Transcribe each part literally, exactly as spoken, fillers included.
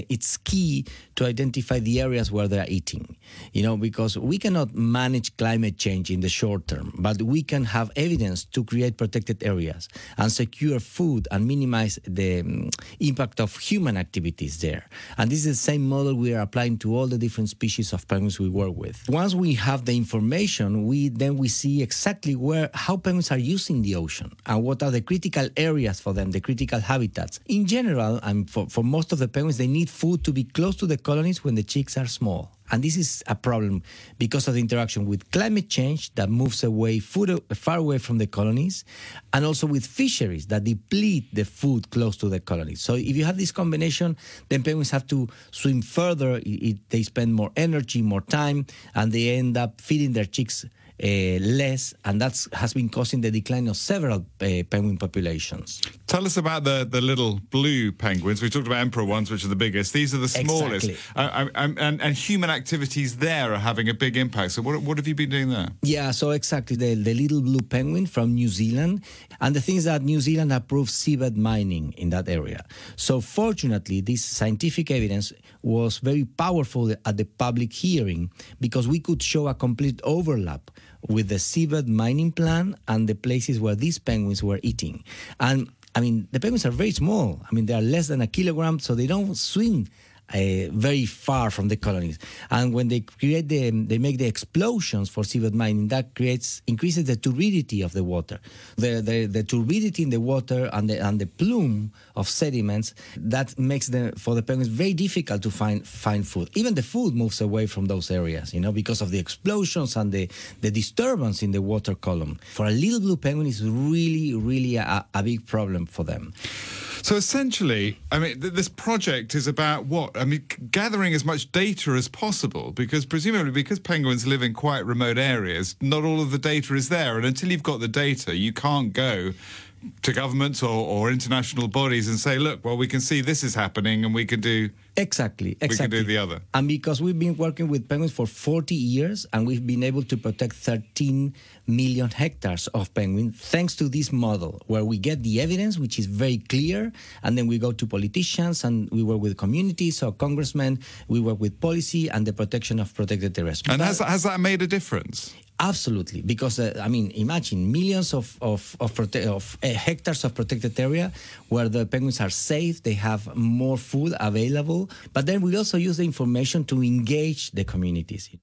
It's key to identify the areas where they're eating, you know, because we cannot manage climate change in the short term, but we can have evidence to create protected areas and secure food and minimize the um, impact of human activities there. And this is the same model we are applying to all the different species of penguins we work with. Once we have the information, we then we see exactly where how penguins are using the ocean and what are the critical areas for them, the critical habitats. In general, and for, for most of the penguins, they need food to be close to the colonies when the chicks are small. And this is a problem because of the interaction with climate change that moves away food far away from the colonies, and also with fisheries that deplete the food close to the colonies. So if you have this combination, then penguins have to swim further. It, it, they spend more energy, more time, and they end up feeding their chicks Uh, less, and that has been causing the decline of several uh, penguin populations. Tell us about the, the little blue penguins. We talked about emperor ones, which are the biggest. These are the smallest. Exactly. Uh, and, and, and human activities there are having a big impact. So what, what have you been doing there? Yeah, so exactly. The, the little blue penguin from New Zealand. And the thing is that New Zealand approved seabed mining in that area. So fortunately, this scientific evidence was very powerful at the public hearing because we could show a complete overlap with the seabed mining plan and the places where these penguins were eating. And, I mean, the penguins are very small. I mean, they are less than a kilogram, so they don't swim Uh, very far from the colonies. And when they create the, they make the explosions for seabed mining, that creates, increases the turbidity of the water. The, the, the turbidity in the water and the, and the plume of sediments, that makes the, for the penguins very difficult to find, find food. Even the food moves away from those areas, you know, because of the explosions and the, the disturbance in the water column. For a little blue penguin, it's really, really a, a big problem for them. So essentially, I mean, th- this project is about what? I mean, c- gathering as much data as possible, because presumably because penguins live in quite remote areas, not all of the data is there. And until you've got the data, you can't go to governments or, or international bodies and say, look, well, we can see this is happening and we can do... Exactly, exactly. We can do the other. And because we've been working with penguins for forty years and we've been able to protect thirteen million hectares of penguins thanks to this model where we get the evidence, which is very clear, and then we go to politicians and we work with communities or congressmen, we work with policy and the protection of protected areas. And has, has that made a difference? Absolutely, because, uh, I mean, imagine millions of, of, of, prote- of uh, hectares of protected area where the penguins are safe, they have more food available, but then we also use the information to engage the communities.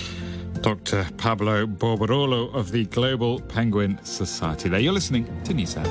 Doctor Pablo Borborolo of the Global Penguin Society there. You're listening to NewsHour.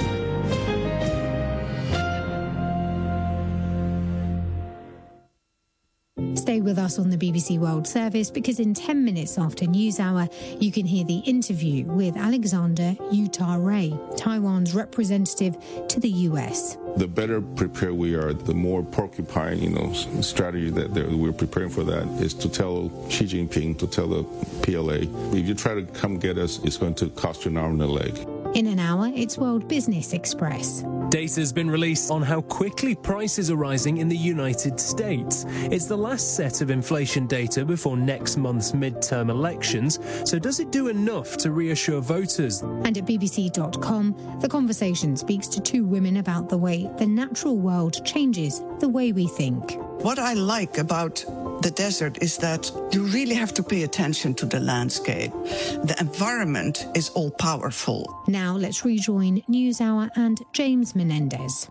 Stay with us on the B B C World Service because in ten minutes after NewsHour, you can hear the interview with Alexander Utah Ray, Taiwan's representative to the U S. The better prepared we are, the more porcupine, you know, strategy that we're preparing for that is to tell Xi Jinping, to tell the P L A, if you try to come get us, it's going to cost you an arm and a leg. In an hour, it's World Business Express. Data's been released on how quickly prices are rising in the United States. It's the last set of inflation data before next month's midterm elections. So does it do enough to reassure voters? And at B B C dot com, The Conversation speaks to two women about the way the natural world changes the way we think. What I like about the desert is that you really have to pay attention to the landscape. The environment is all powerful. Now let's rejoin NewsHour and James Menendez.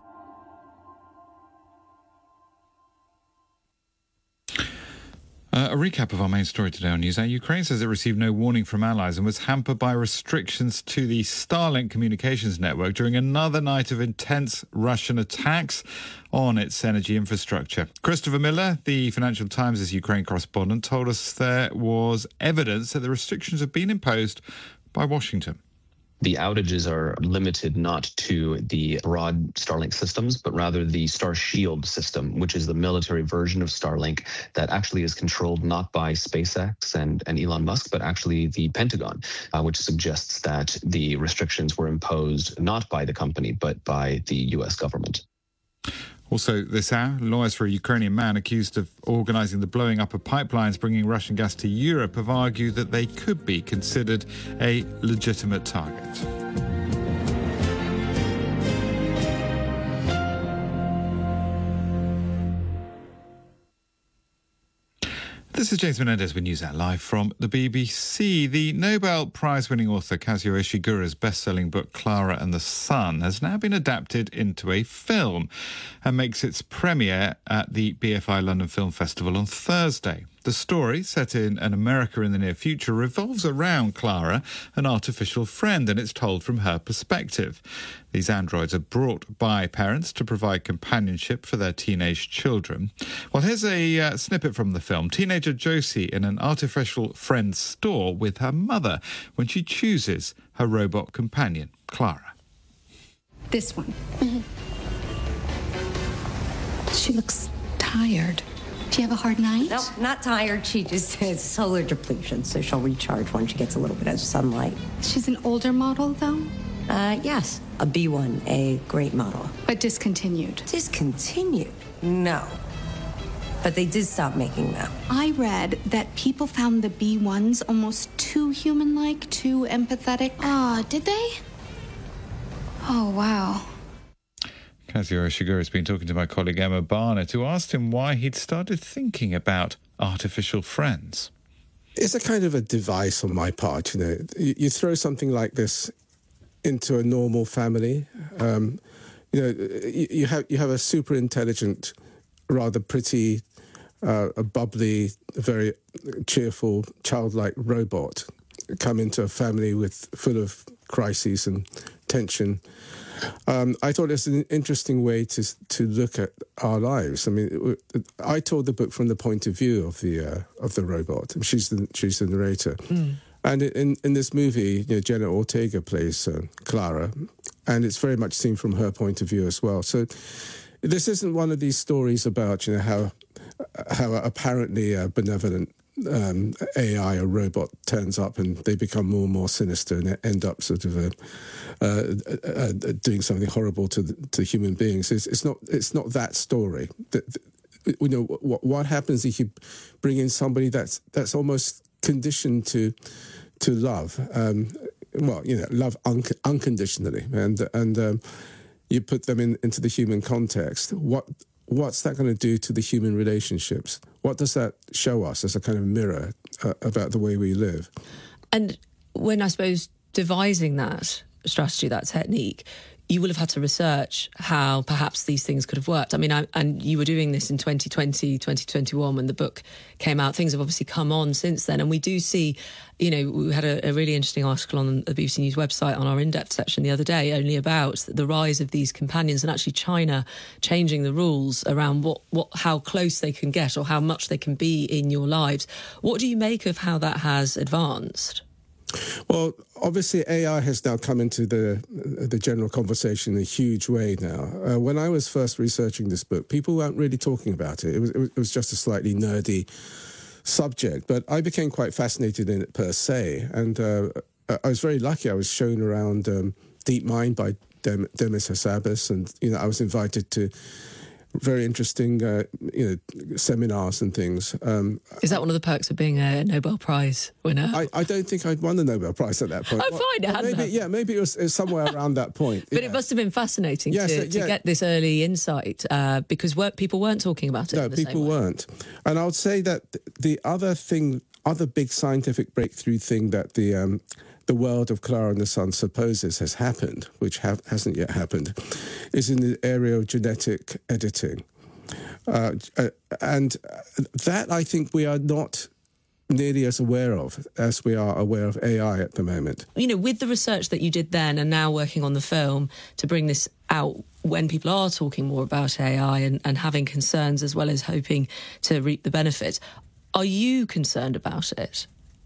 Uh, a recap of our main story today on NewsHour. Ukraine says it received no warning from allies and was hampered by restrictions to the Starlink communications network during another night of intense Russian attacks on its energy infrastructure. Christopher Miller, the Financial Times' Ukraine correspondent, told us there was evidence that the restrictions have been imposed by Washington. The outages are limited not to the broad Starlink systems, but rather the Starshield system, which is the military version of Starlink that actually is controlled not by SpaceX and, and Elon Musk, but actually the Pentagon, uh, which suggests that the restrictions were imposed not by the company, but by the U S government. Also this hour, lawyers for a Ukrainian man accused of organising the blowing up of pipelines bringing Russian gas to Europe have argued that they could be considered a legitimate target. This is James Menendez with NewsHour Live from the B B C. The Nobel Prize-winning author Kazuo Ishiguro's best-selling book Clara and the Sun has now been adapted into a film and makes its premiere at the B F I London Film Festival on Thursday. The story, set in an America in the near future, revolves around Clara, an artificial friend, and it's told from her perspective. These androids are brought by parents to provide companionship for their teenage children. Well, here's a uh, snippet from the film. Teenager Josie in an artificial friend store with her mother when she chooses her robot companion, Clara. This one. Mm-hmm. She looks tired. Do you have a hard night? No, not tired. She just has solar depletion, so she'll recharge when she gets a little bit of sunlight. She's an older model, though? Uh, yes. A B one, a great model. But discontinued? Discontinued? No. But they did stop making them. I read that people found the B ones almost too human-like, too empathetic. Ah, uh, did they? Oh, wow. Kazuo Ishiguro has been talking to my colleague Emma Barnett, who asked him why he'd started thinking about artificial friends. It's a kind of a device on my part, you know. You, you throw something like this into a normal family. Um, you know, you, you have you have a super intelligent, rather pretty, uh, a bubbly, very cheerful, childlike robot come into a family with full of crises and tension. Um, I thought it's an interesting way to to look at our lives. I mean, it, I told the book from the point of view of the uh, of the robot. She's the she's the narrator, mm. and in in this movie, you know, Jenna Ortega plays uh, Clara, and it's very much seen from her point of view as well. So this isn't one of these stories about, you know, how how apparently uh, benevolent Um, A I or robot turns up and they become more and more sinister and end up sort of uh, uh, uh, doing something horrible to the, to human beings. It's, it's not it's not that story. The, the, you know what what happens if you bring in somebody that's that's almost conditioned to to love. Um, well, you know, love un- unconditionally, and and um, you put them in into the human context. What What's that going to do to the human relationships? What does that show us as a kind of mirror uh, about the way we live? And when, I suppose, devising that strategy, that technique, you will have had to research how perhaps these things could have worked. I mean, I, and you were doing this in twenty twenty, twenty twenty-one when the book came out. Things have obviously come on since then. And we do see, you know, we had a, a really interesting article on the B B C News website on our in-depth section the other day only about the rise of these companions and actually China changing the rules around what, what how close they can get or how much they can be in your lives. What do you make of how that has advanced? Well, obviously, A I has now come into the the general conversation in a huge way now. Uh, when I was first researching this book, people weren't really talking about it. It was, it was just a slightly nerdy subject. But I became quite fascinated in it per se. And uh, I was very lucky. I was shown around um, DeepMind by Dem- Demis Hassabis. And, you know, I was invited to very interesting, uh, you know, seminars and things. Um, Is that one of the perks of being a Nobel Prize winner? I, I don't think I'd won the Nobel Prize at that point. Oh, fine, it well, maybe, yeah, maybe it was, it was somewhere around that point. But yeah. it must have been fascinating yes, to, uh, yeah. to get this early insight uh, because weren't, people weren't talking about it. No, in the people same way. weren't. And I would say that the other thing, other big scientific breakthrough thing that the um, the world of Clara and the Sun supposes has happened, which have, hasn't yet happened, is in the area of genetic editing. Uh, uh, and that, I think, we are not nearly as aware of as we are aware of A I at the moment. You know, with the research that you did then and now working on the film to bring this out when people are talking more about A I and, and having concerns as well as hoping to reap the benefits, are you concerned about it?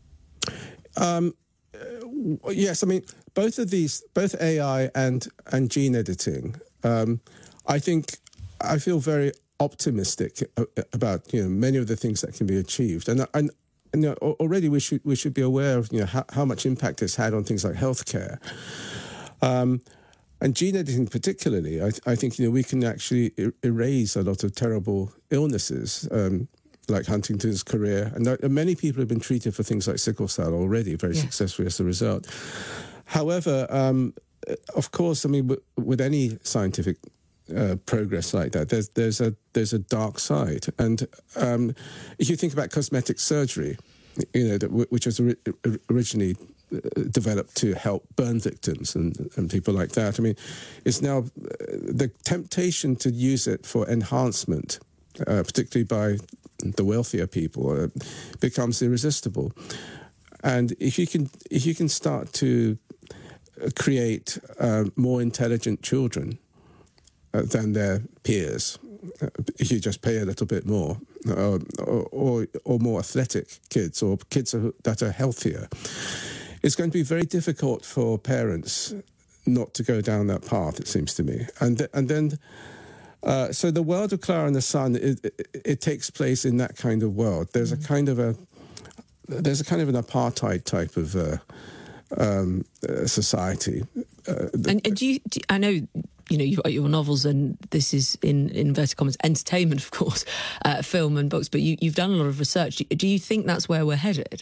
Um, yes, I mean, both of these, both A I and, and gene editing, um, I think I feel very optimistic about, you know, many of the things that can be achieved, and and, and you know, already we should we should be aware of, you know, how, how much impact it's had on things like healthcare, um, and gene editing particularly. I, I think, you know, we can actually er- erase a lot of terrible illnesses um, like Huntington's, chorea, and, there, and many people have been treated for things like sickle cell already very yeah. successfully as a result. However, um, of course, I mean, w- with any scientific uh, progress like that, there's there's a there's a dark side. And um, if you think about cosmetic surgery, you know, that, which was ori- originally developed to help burn victims and, and people like that, I mean, it's now uh, the temptation to use it for enhancement, uh, particularly by the wealthier people, uh, becomes irresistible. And if you can if you can start to create uh, more intelligent children uh, than their peers, uh, if you just pay a little bit more, uh, or, or or more athletic kids, or kids are, that are healthier, it's going to be very difficult for parents not to go down that path, it seems to me. And th- and then, uh, so the world of Clara and the Sun, it, it, it takes place in that kind of world. There's a kind of a there's a kind of an apartheid type of uh, um, uh, society. Uh, and, and do you? Do, I know. You know, you've got your novels, and this is, in, in inverted commas, entertainment, of course, uh, film and books, but you, you've done a lot of research. Do, do you think that's where we're headed?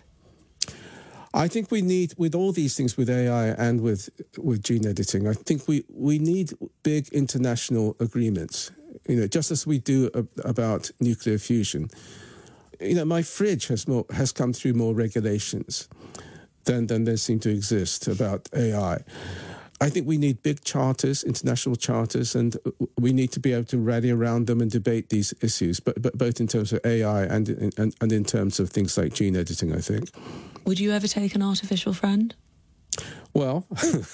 I think we need, with all these things, with A I and with with gene editing, I think we, we need big international agreements, you know, just as we do a, about nuclear fusion. You know, my fridge has more has come through more regulations than, than there seem to exist about A I. I think we need big charters, international charters, and we need to be able to rally around them and debate these issues, but, but both in terms of A I and, and and in terms of things like gene editing, I think. Would you ever take an artificial friend? Well,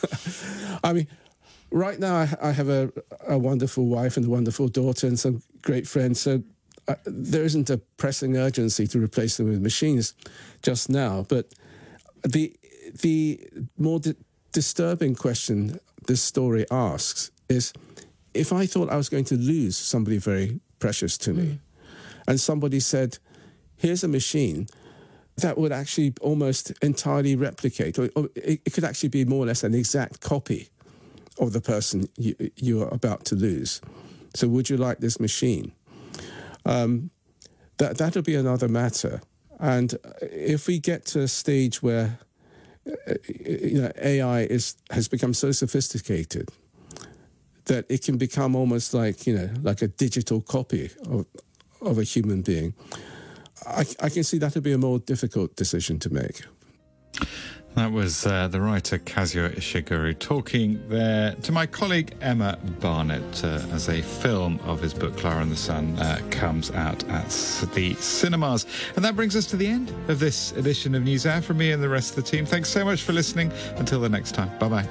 I mean, right now I, I have a, a wonderful wife and a wonderful daughter and some great friends, so uh, there isn't a pressing urgency to replace them with machines just now. But the the more di- disturbing question this story asks is, if I thought I was going to lose somebody very precious to me, mm. and somebody said, here's a machine that would actually almost entirely replicate, or, or it, it could actually be more or less an exact copy of the person you, you are about to lose. So would you like this machine? Um, that, that'll be another matter. And if we get to a stage where uh, you know, A I is has become so sophisticated that it can become almost like, you know, like a digital copy of, of a human being, I, I can see that would be a more difficult decision to make. That was uh, the writer Kazuo Ishiguro talking there to my colleague Emma Barnett uh, as a film of his book Clara and the Sun uh, comes out at the cinemas. And that brings us to the end of this edition of NewsHour. From me and the rest of the team, thanks so much for listening. Until the next time, bye-bye.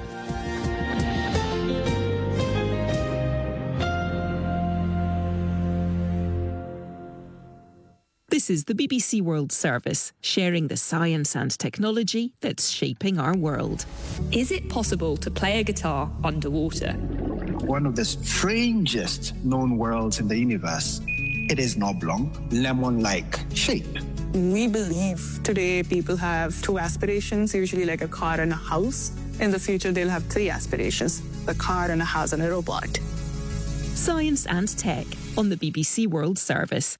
This is the B B C World Service, sharing the science and technology that's shaping our world. Is it possible to play a guitar underwater? One of the strangest known worlds in the universe. It is an oblong, lemon-like shape. We believe today people have two aspirations, usually like a car and a house. In the future, they'll have three aspirations, a car and a house and a robot. Science and tech on the B B C World Service.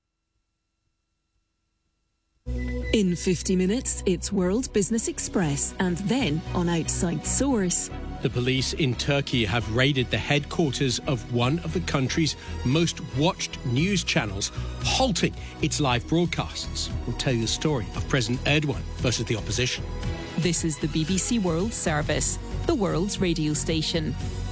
In fifty minutes, it's World Business Express, and then on Outside Source. The police in Turkey have raided the headquarters of one of the country's most watched news channels, halting its live broadcasts. We'll tell you the story of President Erdogan versus the opposition. This is the B B C World Service, the world's radio station.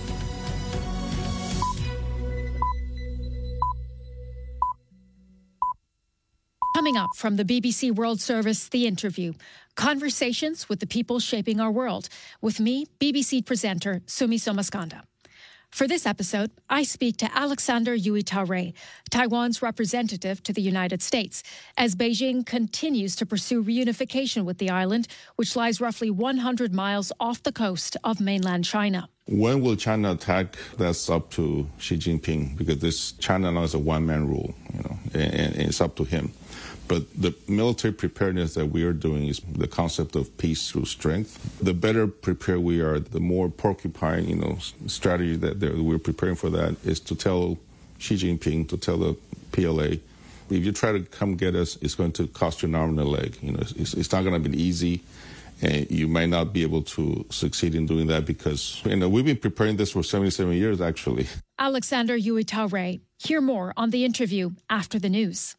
Coming up from the B B C World Service, The Interview. Conversations with the people shaping our world. With me, B B C presenter Sumi Somaskanda. For this episode, I speak to Alexander Yuita-Rey, Taiwan's representative to the United States, as Beijing continues to pursue reunification with the island, which lies roughly one hundred miles off the coast of mainland China. When will China attack? That's up to Xi Jinping, because this China now is a one-man rule, you know, and, and it's up to him. But the military preparedness that we are doing is the concept of peace through strength. The better prepared we are, the more porcupine, you know, strategy that we're preparing for that is to tell Xi Jinping, to tell the P L A, if you try to come get us, it's going to cost you an arm and a leg. You know, it's, it's not going to be easy, and you may not be able to succeed in doing that because, you know, we've been preparing this for seventy-seven years, actually. Alexander Uitau-Ray. Hear more on the interview after the news.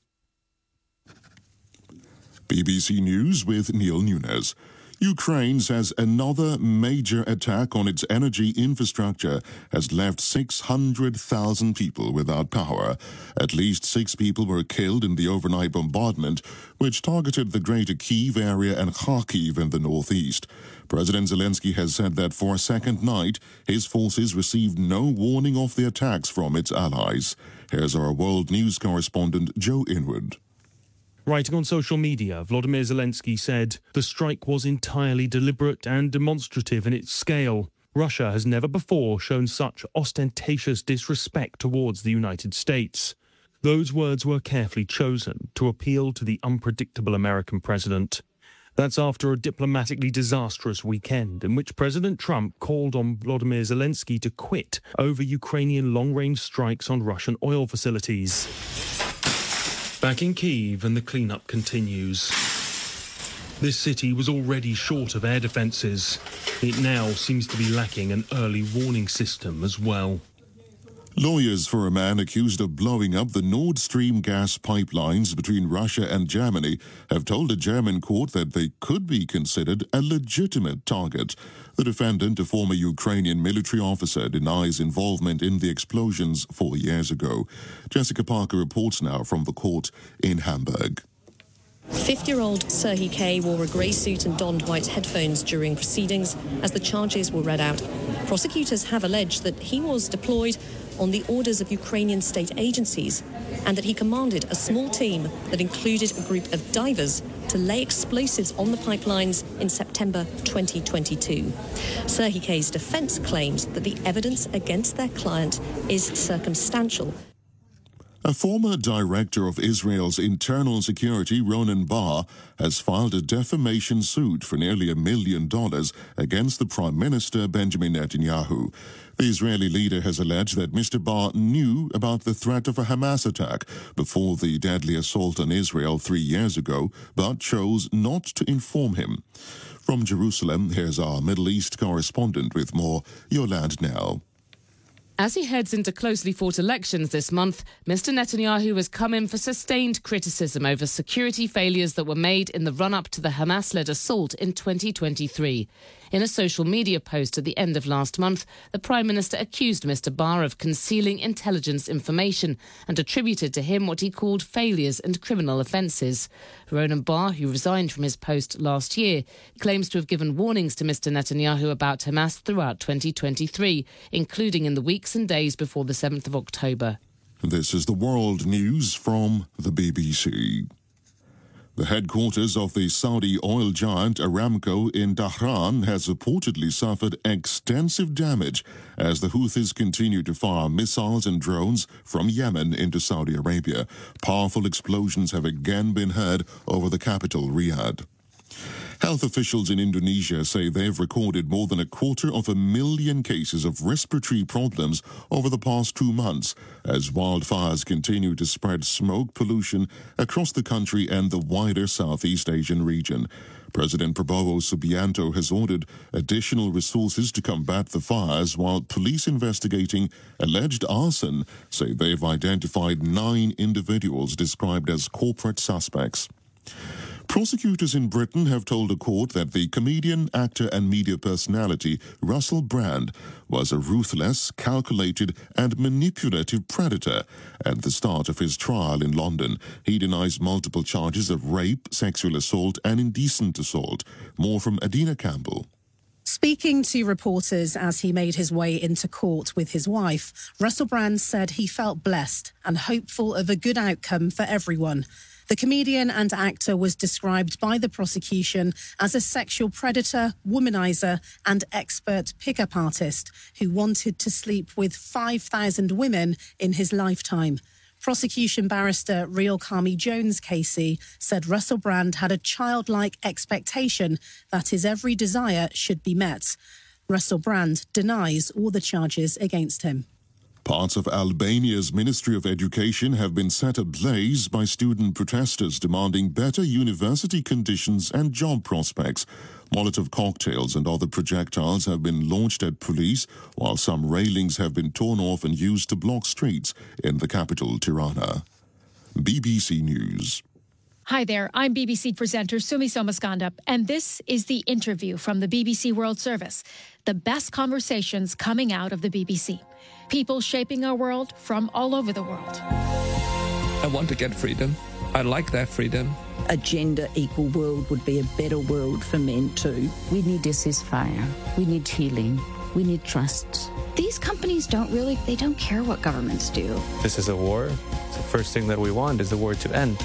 B B C News with Neil Nunes. Ukraine says another major attack on its energy infrastructure has left six hundred thousand people without power. At least six people were killed in the overnight bombardment, which targeted the greater Kyiv area and Kharkiv in the northeast. President Zelensky has said that for a second night, his forces received no warning of the attacks from its allies. Here's our world news correspondent, Joe Inwood. Writing on social media, Volodymyr Zelensky said, "The strike was entirely deliberate and demonstrative in its scale. Russia has never before shown such ostentatious disrespect towards the United States." Those words were carefully chosen to appeal to the unpredictable American president. That's after a diplomatically disastrous weekend in which President Trump called on Volodymyr Zelensky to quit over Ukrainian long-range strikes on Russian oil facilities. Back in Kyiv, and the cleanup continues. This city was already short of air defences. It now seems to be lacking an early warning system as well. Lawyers for a man accused of blowing up the Nord Stream gas pipelines between Russia and Germany have told a German court that they could be considered a legitimate target. The defendant, a former Ukrainian military officer, denies involvement in the explosions four years ago. Jessica Parker reports now from the court in Hamburg. fifty-year-old Serhiy K. wore a grey suit and donned white headphones during proceedings as the charges were read out. Prosecutors have alleged that he was deployed on the orders of Ukrainian state agencies and that he commanded a small team that included a group of divers to lay explosives on the pipelines in September twenty twenty-two. Serhiy K.'s defence claims that the evidence against their client is circumstantial. A former director of Israel's internal security, Ronen Bar, has filed a defamation suit for nearly a million dollars against the Prime Minister Benjamin Netanyahu. The Israeli leader has alleged that Mister Bar knew about the threat of a Hamas attack before the deadly assault on Israel three years ago, but chose not to inform him. From Jerusalem, here's our Middle East correspondent with more. Yolande Nell. As he heads into closely fought elections this month, Mister Netanyahu has come in for sustained criticism over security failures that were made in the run-up to the Hamas-led assault in twenty twenty-three. In a social media post at the end of last month, the Prime Minister accused Mister Bar of concealing intelligence information and attributed to him what he called failures and criminal offences. Ronen Bar, who resigned from his post last year, claims to have given warnings to Mister Netanyahu about Hamas throughout twenty twenty-three, including in the weeks and days before the seventh of October. This is the world news from the B B C. The headquarters of the Saudi oil giant Aramco in Dhahran has reportedly suffered extensive damage as the Houthis continue to fire missiles and drones from Yemen into Saudi Arabia. Powerful explosions have again been heard over the capital, Riyadh. Health officials in Indonesia say they've recorded more than a quarter of a million cases of respiratory problems over the past two months as wildfires continue to spread smoke pollution across the country and the wider Southeast Asian region. President Prabowo Subianto has ordered additional resources to combat the fires, while police investigating alleged arson say they've identified nine individuals described as corporate suspects. Prosecutors in Britain have told a court that the comedian, actor and media personality Russell Brand was a ruthless, calculated and manipulative predator. At the start of his trial in London, he denies multiple charges of rape, sexual assault and indecent assault. More from Adina Campbell. Speaking to reporters as he made his way into court with his wife, Russell Brand said he felt blessed and hopeful of a good outcome for everyone. The comedian and actor was described by the prosecution as a sexual predator, womanizer and expert pickup artist who wanted to sleep with five thousand women in his lifetime. Prosecution barrister Real Kami Jones Casey said Russell Brand had a childlike expectation that his every desire should be met. Russell Brand denies all the charges against him. Parts of Albania's Ministry of Education have been set ablaze by student protesters demanding better university conditions and job prospects. Molotov cocktails and other projectiles have been launched at police, while some railings have been torn off and used to block streets in the capital, Tirana. B B C News. Hi there, I'm B B C presenter Sumi Somaskanda, and this is The Interview from the B B C World Service, the best conversations coming out of the B B C. People shaping our world from all over the world. I want to get freedom. I like that freedom. A gender equal world would be a better world for men too. We need a ceasefire. We need healing. We need trust. These companies don't really, they don't care what governments do. This is a war. The first thing that we want is the war to end.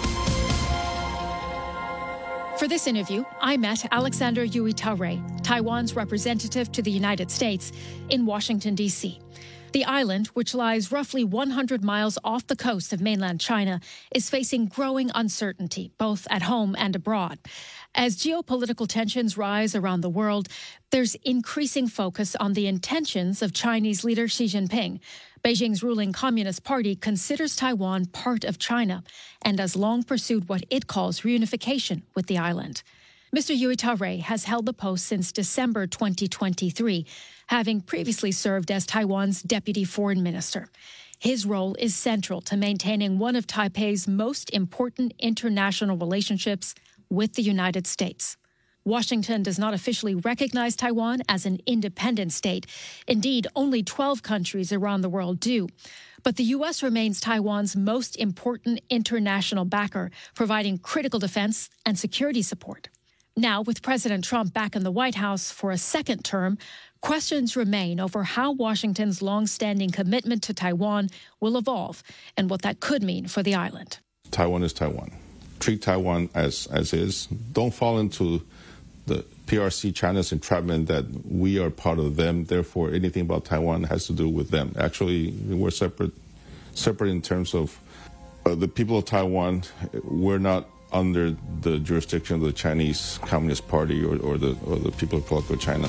For this interview, I met Alexander Yui Tauré, Taiwan's representative to the United States in Washington, D C. The island, which lies roughly one hundred miles off the coast of mainland China, is facing growing uncertainty, both at home and abroad. As geopolitical tensions rise around the world, there's increasing focus on the intentions of Chinese leader Xi Jinping. Beijing's ruling Communist Party considers Taiwan part of China and has long pursued what it calls reunification with the island. Mister Yui Tauré has held the post since December twenty twenty-three, having previously served as Taiwan's deputy foreign minister. His role is central to maintaining one of Taipei's most important international relationships with the United States. Washington does not officially recognize Taiwan as an independent state. Indeed, only twelve countries around the world do. But the U S remains Taiwan's most important international backer, providing critical defense and security support. Now, with President Trump back in the White House for a second term, questions remain over how Washington's long-standing commitment to Taiwan will evolve and what that could mean for the island. Taiwan is Taiwan. Treat Taiwan as, as is. Don't fall into the P R C China's entrapment that we are part of them, therefore anything about Taiwan has to do with them. Actually, we're separate, separate in terms of uh, the people of Taiwan. We're not under the jurisdiction of the Chinese Communist Party or, or, the, or the People's Republic of China.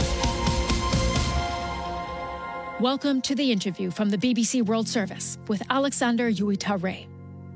Welcome to The Interview from the B B C World Service with Alexander Yui Tauré.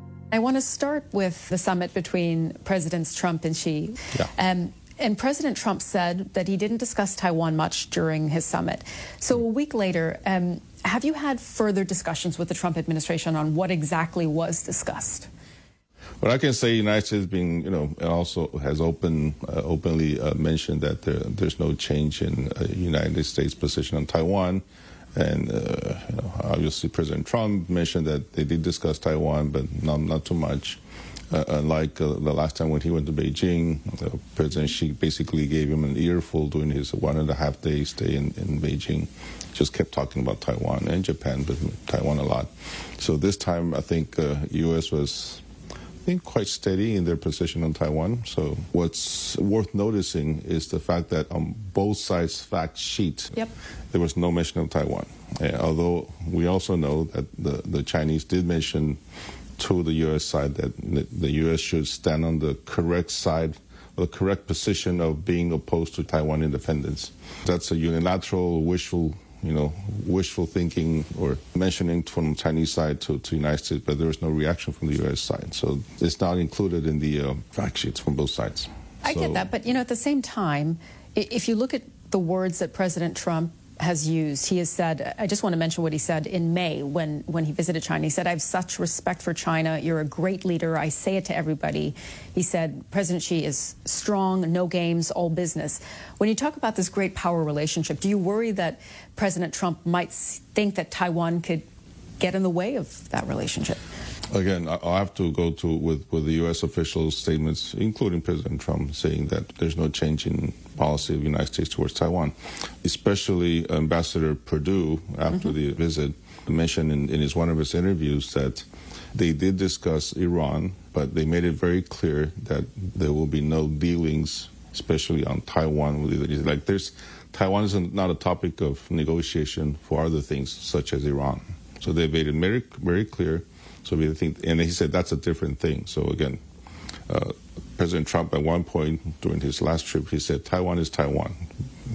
I want to start with the summit between Presidents Trump and Xi. Yeah. Um, and President Trump said that he didn't discuss Taiwan much during his summit. So a week later, um, have you had further discussions with the Trump administration on what exactly was discussed? Well, I can say the United States being, you know, also has open, uh, openly uh, mentioned that there, there's no change in uh, United States position on Taiwan. And uh, you know, obviously President Trump mentioned that they did discuss Taiwan, but not, not too much. Uh, unlike uh, the last time when he went to Beijing, uh, President Xi basically gave him an earful during his one and a half day stay in, in Beijing. Just kept talking about Taiwan and Japan, but Taiwan a lot. So this time I think uh, U S was I think quite steady in their position on Taiwan. So what's worth noticing is the fact that on both sides' fact sheet, yep. there was no mention of Taiwan. Uh, although we also know that the, the Chinese did mention to the U S side that the U S should stand on the correct side, the correct position of being opposed to Taiwan independence. That's a unilateral, wishful, you know, wishful thinking or mentioning from the Chinese side to the United States, but there was no reaction from the U S side. So it's not included in the uh, fact sheets from both sides. I so, get that, but, you know, at the same time, if you look at the words that President Trump has used, he has said, I just want to mention what he said in May when, when he visited China. He said, I have such respect for China. You're a great leader. I say it to everybody. He said, President Xi is strong, no games, all business. When you talk about this great power relationship, do you worry that President Trump might think that Taiwan could get in the way of that relationship? Again, I'll have to go to with, with the U S officials' statements, including President Trump, saying that there's no change in policy of the United States towards Taiwan. Especially Ambassador Perdue, after mm-hmm. the visit, mentioned in, in his, one of his interviews that they did discuss Iran, but they made it very clear that there will be no dealings, especially on Taiwan. Like there's, Taiwan is not a topic of negotiation for other things, such as Iran. So they made it very, very clear. So we think, and he said that's a different thing. So again, uh, President Trump at one point during his last trip, he said Taiwan is Taiwan.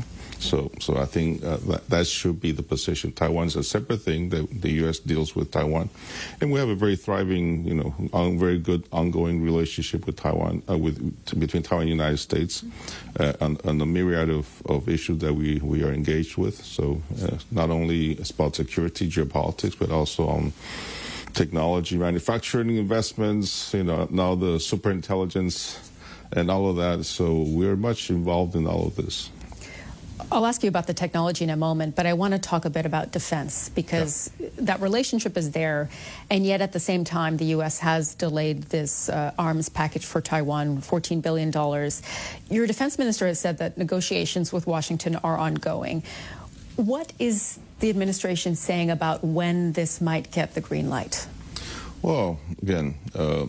So, so I think uh, that, that should be the position. Taiwan is a separate thing. The, the U S deals with Taiwan, and we have a very thriving, you know, on, very good ongoing relationship with Taiwan, uh, with between Taiwan and the United States, uh, on, on the myriad of, of issues that we, we are engaged with. So, uh, not only it's about security, geopolitics, but also on technology, manufacturing investments. You know, now the super intelligence and all of that. So we're much involved in all of this. I'll ask you about the technology in a moment, but I want to talk a bit about defense, because yeah. that relationship is there, and yet at the same time, the U S has delayed this uh, arms package for Taiwan, fourteen billion dollars. Your defense minister has said that negotiations with Washington are ongoing. What is the administration saying about when this might get the green light? Well, again, uh,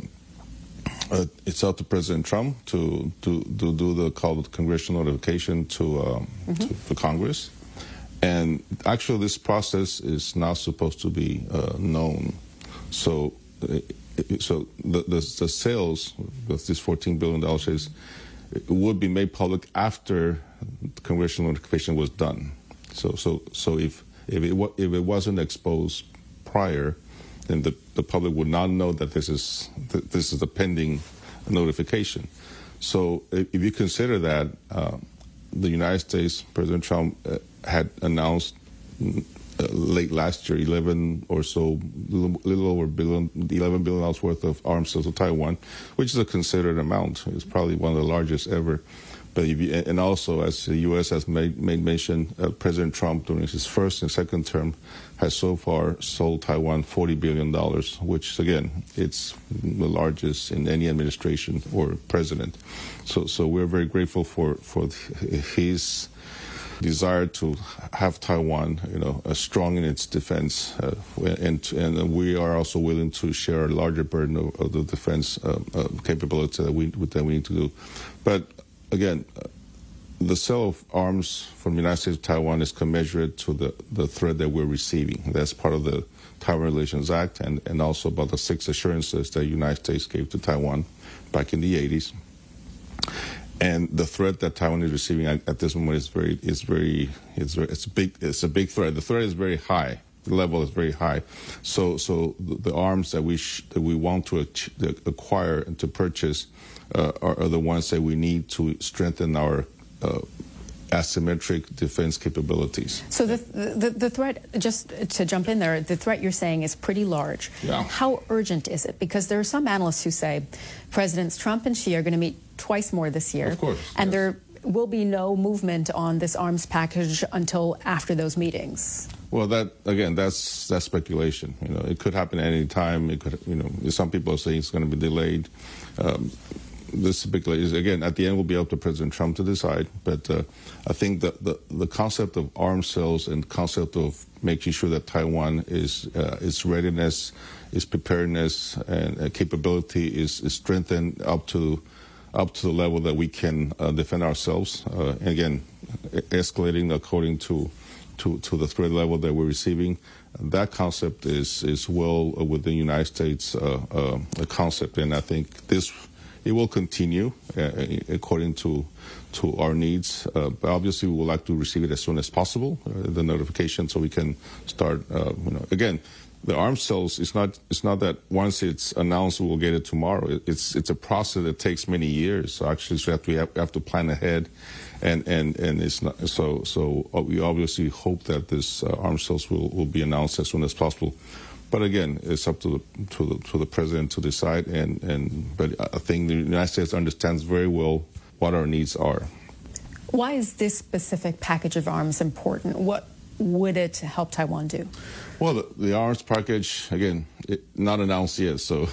Uh, it's up to President Trump to, to, to do the call to congressional notification to, um, mm-hmm. to the Congress. And actually, this process is not supposed to be uh, known. So, so the, the, the sales of this fourteen billion dollars would be made public after the congressional notification was done. So, so, so if if it if it wasn't exposed prior, then the, the public would not know that this is that this is a pending notification. So if you consider that, uh, the United States, President Trump uh, had announced uh, late last year eleven or so, little, little over billion, eleven billion dollars worth of arms sales to Taiwan, which is a considered amount. It's probably one of the largest ever. But if you, and also, as the U S has made, made mention, uh, President Trump, during his first and second term, has so far sold Taiwan forty billion dollars, which, again, it's the largest in any administration or president. So, so we're very grateful for, for his desire to have Taiwan, you know, uh, strong in its defense, uh, and and we are also willing to share a larger burden of, of the defense uh, uh, capability that we that we need to do, but. Again, uh, the sale of arms from the United States to Taiwan is commensurate to the, the threat that we're receiving. That's part of the Taiwan Relations Act, and, and also about the six assurances that the United States gave to Taiwan back in the eighties. And the threat that Taiwan is receiving at, at this moment is very, is very, it's very, it's a big, it's a big threat. The threat is very high. The level is very high. So, so the, the arms that we sh that we want to acquire and to purchase uh, are, are the ones that we need to strengthen our uh, asymmetric defense capabilities. So the, the the threat, just to jump in there, the threat you're saying is pretty large. Yeah. How urgent is it? Because there are some analysts who say Presidents Trump and Xi are going to meet twice more this year. Of course. And yes. there will be no movement on this arms package until after those meetings. Well, that again, that's that's speculation. You know, it could happen at any time. It could, you know, some people are saying it's going to be delayed. Um, this speculation, again, at the end will be up to President Trump to decide. But uh, I think that the the concept of arms sales and concept of making sure that Taiwan is uh, its readiness, its preparedness, and uh, capability is, is strengthened up to up to the level that we can uh, defend ourselves. Uh, and again, escalating according to. To, to the threat level that we're receiving, that concept is is well within the United States uh, uh, concept, and I think this it will continue uh, according to to our needs. Uh, but obviously, we would like to receive it as soon as possible, uh, the notification, so we can start. Uh, you know, again, the arms sales. It's not it's not that once it's announced we'll get it tomorrow. It, it's it's a process that takes many years. So actually, so we have to we have, we have to plan ahead. And, and, and it's not, so, so we obviously hope that this uh, arms sales will, will be announced as soon as possible. But again, it's up to the, to the, to the president to decide. And, and, but I think the United States understands very well what our needs are. Why is this specific package of arms important? What would it help Taiwan do? Well, the, the arms package, again, it, not announced yet, so...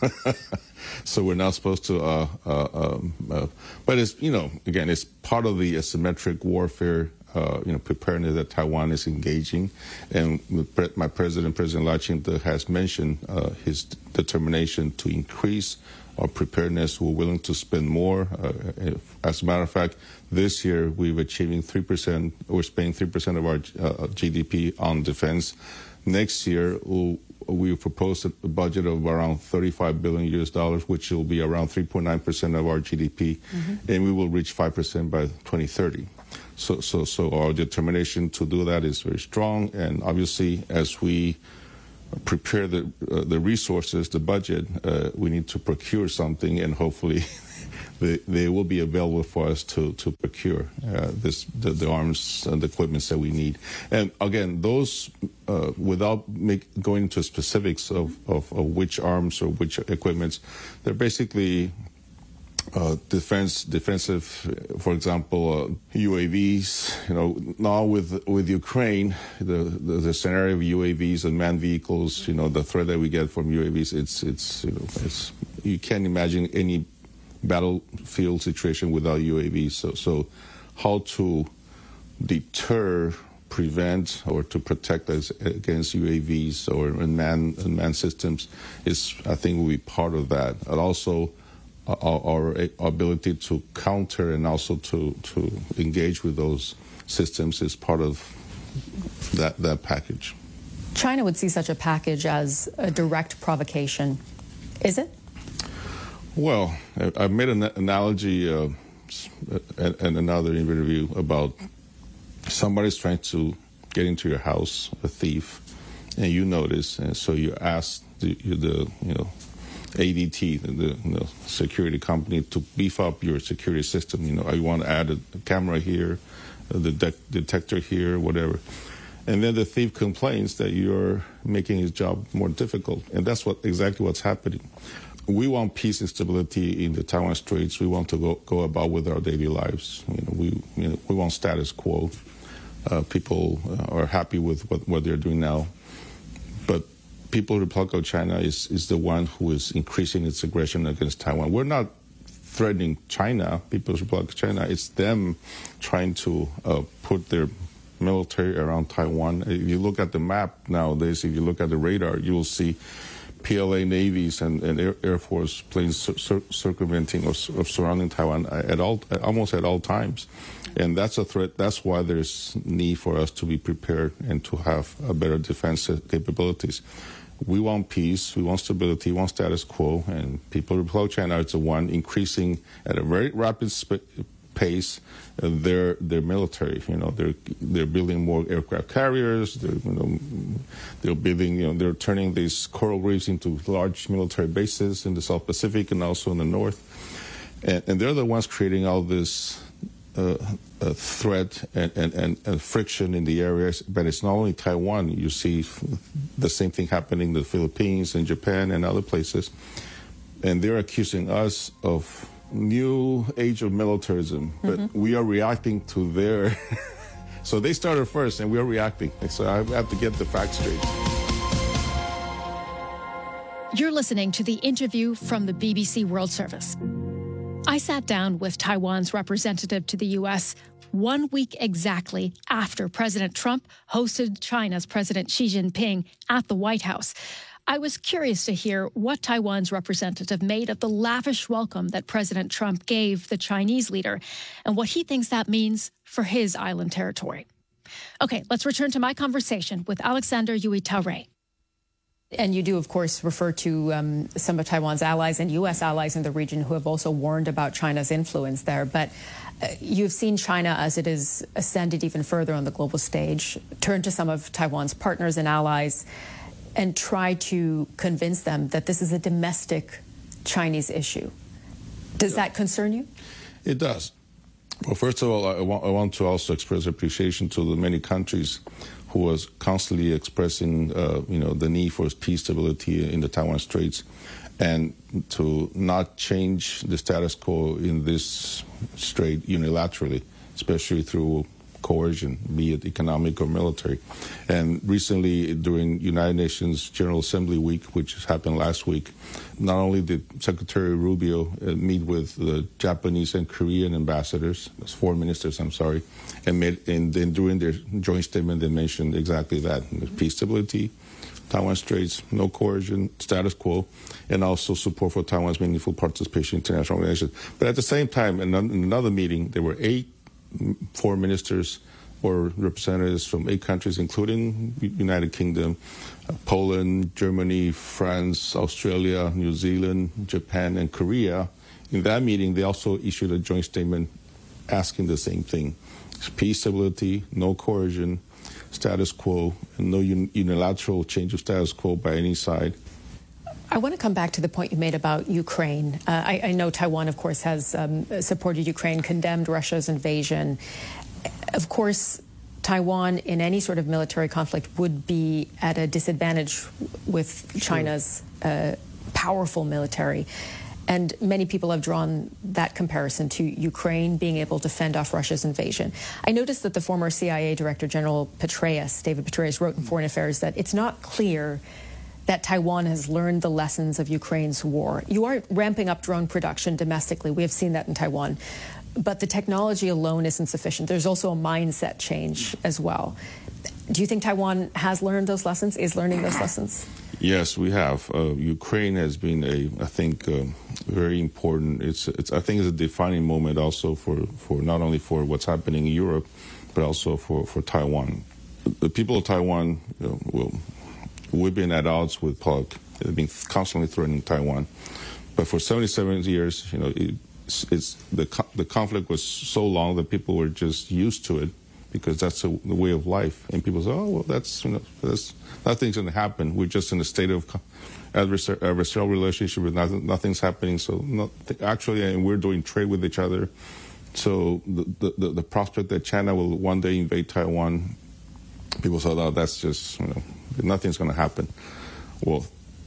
So we're not supposed to, uh, uh, um, uh, but it's, you know, again, it's part of the asymmetric warfare, uh, you know, preparedness that Taiwan is engaging. And my president, President Lai Ching-te, has mentioned uh, his determination to increase our preparedness. We're willing to spend more. Uh, as a matter of fact, this year we've achieving three percent, we're spending three percent of our uh, G D P on defense. Next year, we'll we proposed a budget of around thirty-five billion U S dollars, which will be around three point nine percent of our G D P, mm-hmm. and we will reach five percent by twenty thirty. So, so, so our determination to do that is very strong. And obviously, as we prepare the uh, the resources, the budget, uh, we need to procure something, and hopefully they, they will be available for us to to procure uh, this the, the arms and the equipment that we need. And again, those uh, without make, going into specifics of, of, of which arms or which equipments, they're basically Uh, defense, defensive, for example, uh, U A Vs. You know, now with with Ukraine, the, the the scenario of U A Vs and manned vehicles. You know, the threat that we get from U A Vs. It's it's you know, it's you can't imagine any battlefield situation without U A Vs. So so, how to deter, prevent, or to protect us against U A Vs or unmanned unmanned systems is, I think, will be part of that. And also Our, our ability to counter and also to, to engage with those systems is part of that, that package. China would see such a package as a direct provocation. Is it? Well, I, I made an analogy uh, in another interview about somebody's trying to get into your house, a thief, and you notice, and so you ask the, the you know, A D T, the, the security company, to beef up your security system. You know, I want to add a camera here, the de detector here, whatever. And then the thief complains that you're making his job more difficult. And that's what exactly what's happening. We want peace and stability in the Taiwan Straits. We want to go, go about with our daily lives. You know, we, you know, we want status quo. Uh, people uh, are happy with what, what they're doing now. But People's Republic of China is, is the one who is increasing its aggression against Taiwan. We're not threatening China, People's Republic of China. It's them trying to uh, put their military around Taiwan. If you look at the map nowadays, if you look at the radar, you will see P L A navies and, and Air, Air Force planes cir cir circumventing or, or surrounding Taiwan at all, almost at all times. And that's a threat. That's why there's need for us to be prepared and to have a better defense capabilities. We want peace, we want stability, we want status quo, and People's Republic of China is the one increasing at a very rapid pace uh, their their military. You know, they're they're building more aircraft carriers. They're you know they're building you know they're turning these coral reefs into large military bases in the South Pacific and also in the North, and, and they're the ones creating all this Uh, a threat and, and, and, and friction in the areas. But it's not only Taiwan. You see the same thing happening in the Philippines and Japan and other places. And they're accusing us of new age of militarism. But mm-hmm. we are reacting to their... So they started first and we are reacting. So I have to get the facts straight. You're listening to the interview from the B B C World Service. I sat down with Taiwan's representative to the U S one week exactly after President Trump hosted China's President Xi Jinping at the White House. I was curious to hear what Taiwan's representative made of the lavish welcome that President Trump gave the Chinese leader and what he thinks that means for his island territory. Okay, let's return to my conversation with Alexander Yui-Tauré. And you do, of course, refer to um, some of Taiwan's allies and U S allies in the region who have also warned about China's influence there. But uh, you've seen China, as it has ascended even further on the global stage, turn to some of Taiwan's partners and allies and try to convince them that this is a domestic Chinese issue. Does that concern you? It does. Well, first of all, I want, I want to also express appreciation to the many countries who was constantly expressing, uh, you know, the need for peace, stability in the Taiwan Straits, and to not change the status quo in this strait unilaterally, especially through coercion, be it economic or military. And recently, during United Nations General Assembly Week, which happened last week, not only did Secretary Rubio uh, meet with the Japanese and Korean ambassadors, that's foreign ministers, I'm sorry, and, made, and then during their joint statement, they mentioned exactly that: peace, stability, Taiwan Straits, no coercion, status quo, and also support for Taiwan's meaningful participation in international organizations. But at the same time, in another meeting, there were eight foreign ministers or representatives from eight countries, including United Kingdom, uh, Poland, Germany, France, Australia, New Zealand, Japan, and Korea. In that meeting, they also issued a joint statement asking the same thing. Peace, stability, no coercion, status quo, and no un- unilateral change of status quo by any side. I want to come back to the point you made about Ukraine. Uh, I, I know Taiwan, of course, has um, supported Ukraine, condemned Russia's invasion. Of course, Taiwan, in any sort of military conflict, would be at a disadvantage with China's uh, powerful military. And many people have drawn that comparison to Ukraine being able to fend off Russia's invasion. I noticed that the former C I A Director General Petraeus, David Petraeus, wrote in Foreign Affairs that it's not clear that Taiwan has learned the lessons of Ukraine's war. You are ramping up drone production domestically. We have seen that in Taiwan. But the technology alone isn't sufficient. There's also a mindset change as well. Do you think Taiwan has learned those lessons, is learning those lessons? Yes, we have. Uh, Ukraine has been a, I think, uh, very important. It's, it's, I think, it's a defining moment also for, for not only for what's happening in Europe, but also for, for Taiwan. The people of Taiwan, you know, will, we've been at odds with P O C. They've been constantly threatening Taiwan, but for seventy-seven years, you know, it, it's, it's the the conflict was so long that people were just used to it, because that's a, the way of life. And people say, oh, well, that's, you know, that's, nothing's going to happen. We're just in a state of adversar- adversarial relationship with nothing, nothing's happening. So not, actually, and we're doing trade with each other. So the, the, the prospect that China will one day invade Taiwan, people say, oh, that's just, you know, nothing's going to happen. Well,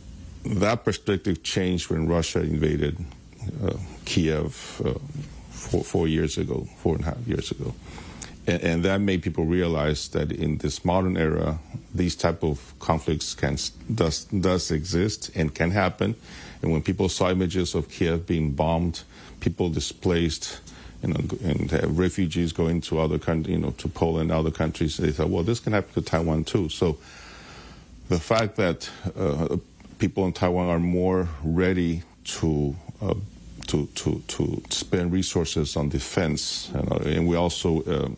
that perspective changed when Russia invaded uh, Kiev uh, four, four years ago, four and a half years ago. And, and that made people realize that in this modern era, these type of conflicts can does does exist and can happen. And when people saw images of Kiev being bombed, people displaced, you know, and have refugees going to other countries, you know, to Poland, other countries, they thought, well, this can happen to Taiwan too. So the fact that uh, people in Taiwan are more ready to uh, to to to spend resources on defense, you know, and we also uh,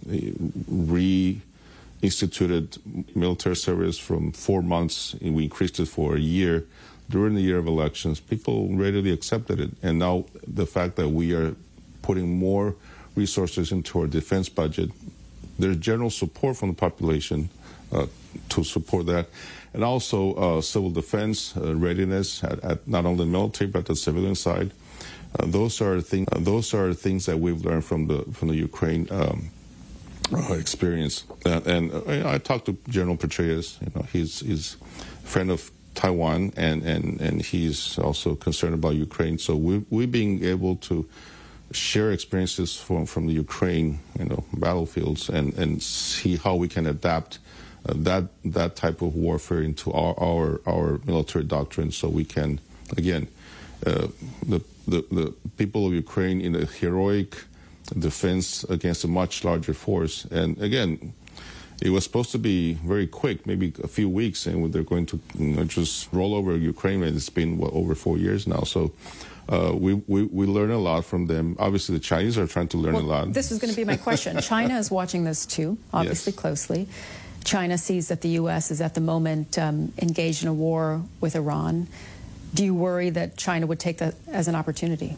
reinstituted military service from four months, and we increased it for a year during the year of elections. People readily accepted it, and now the fact that we are putting more resources into our defense budget, there's general support from the population uh, to support that. And also uh, civil defense uh, readiness at, at not only the military but the civilian side. Uh, those are things. Uh, those are things that we've learned from the from the Ukraine um, uh, experience. Uh, and uh, I talked to General Petraeus. You know, he's he's a friend of Taiwan, and, and, and he's also concerned about Ukraine. So we we being able to share experiences from from the Ukraine, you know, battlefields, and, and see how we can adapt Uh, that that type of warfare into our our, our military doctrine, so we can, again, uh, the, the the people of Ukraine in a heroic defense against a much larger force. And again, it was supposed to be very quick, maybe a few weeks, and they're going to, you know, just roll over Ukraine. And it's been what, over four years now, so. Uh, we, we, we learn a lot from them. Obviously, the Chinese are trying to learn well, a lot. This is going to be my question. China is watching this too, obviously, yes. closely. China sees that the U S is at the moment um, engaged in a war with Iran. Do you worry that China would take that as an opportunity?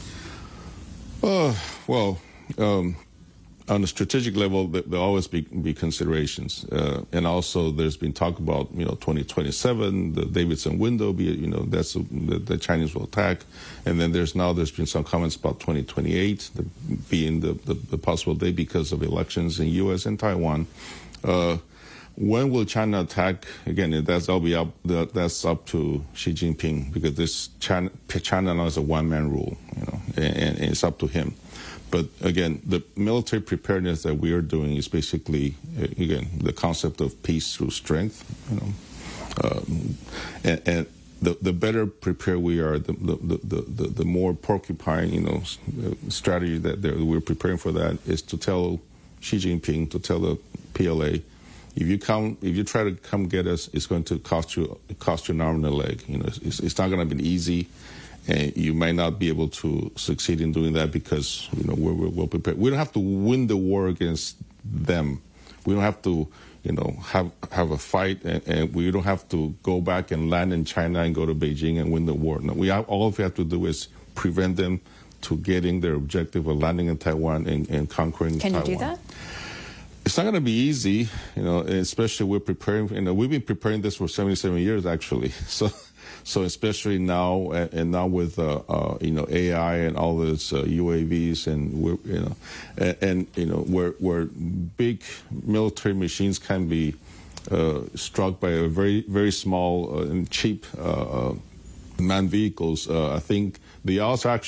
Uh, well, um, on a strategic level, there'll always be, be considerations. Uh, and also, there's been talk about, you know, twenty twenty-seven, the Davidson window, be, you know, that's a, the, the Chinese will attack. And then there's now, there's been some comments about twenty twenty-eight the, being the, the, the possible day because of elections in U S and Taiwan. Uh, when will China attack? Again, that's that'll be up. That's up to Xi Jinping, because this China, China now is a one-man rule, you know, and, and it's up to him. But again, the military preparedness that we are doing is basically, again, the concept of peace through strength, you know, um, and, and the the better prepared we are, the the the, the, the more porcupine, you know, strategy that we're preparing for that is to tell Xi Jinping, to tell the P L A, if you come, if you try to come get us, it's going to cost you cost you an arm and a leg. You know, it's, it's not going to be easy, and you might not be able to succeed in doing that because, you know, we're, we're well prepared. We don't have to win the war against them. We don't have to, you know, have have a fight, and, and we don't have to go back and land in China and go to Beijing and win the war. No, we have, all we have to do is prevent them to getting their objective of landing in Taiwan and, and conquering Can Taiwan. Can you do that? It's not going to be easy, you know, especially we're preparing, you know, we've been preparing this for seventy-seven years, actually. So, so especially now, and, and now with, uh, uh, you know, A I and all this uh, U A Vs and, we're, you know, and, and, you know, where, where big military machines can be uh, struck by a very, very small uh, and cheap uh, uh, manned vehicles, uh, I think the odds are actually